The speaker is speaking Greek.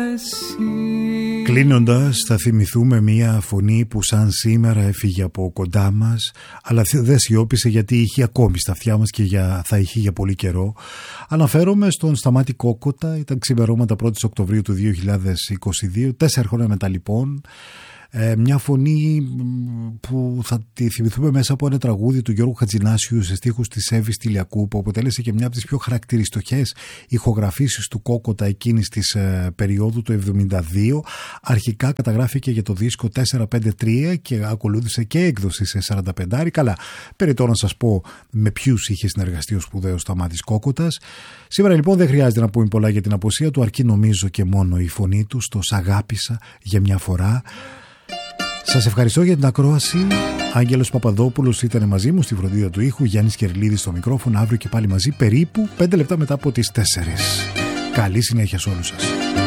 εσύ. Κλείνοντας, θα θυμηθούμε μια φωνή που σαν σήμερα έφυγε από κοντά μας, αλλά δεν σιώπησε γιατί είχε ακόμη στα αυτιά μας και θα είχε για πολύ καιρό. Αναφέρομαι στον Σταμάτη Κόκοτα, ήταν ξημερώματα 1η Οκτωβρίου του 2022, 4 χρόνια μετά λοιπόν. Μια φωνή που θα τη θυμηθούμε μέσα από ένα τραγούδι του Γιώργου Χατζηνάσιου σε στίχους της Εύης Τηλιακού, που αποτέλεσε και μια από τις πιο χαρακτηριστικές ηχογραφήσεις του Κόκοτα εκείνης της περίοδου του 1972. Αρχικά καταγράφηκε για το δίσκο 453 και ακολούθησε και έκδοση σε 45. Καλά, περιττό να σας πω με ποιους είχε συνεργαστεί ο σπουδαίος Σταμάτης Κόκοτας. Σήμερα λοιπόν δεν χρειάζεται να πούμε πολλά για την απουσία του, αρκεί νομίζω και μόνο η φωνή του στο «Σ' αγάπησα για μια φορά». Σας ευχαριστώ για την ακρόαση. Άγγελος Παπαδόπουλος ήταν μαζί μου στη φροντίδα του ήχου, Γιάννης Κερλίδης στο μικρόφωνο. Αύριο και πάλι μαζί περίπου 5 λεπτά μετά από τις 4. Καλή συνέχεια σε όλους σας.